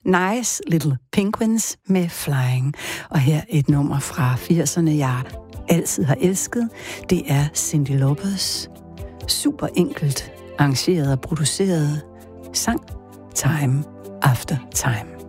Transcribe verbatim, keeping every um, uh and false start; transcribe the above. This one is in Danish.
Nice Little Penguins med Flying. Og her et nummer fra firserne, jeg altid har elsket. Det er Cyndi Lauper's super enkelt arrangeret og produceret sang Time After Time.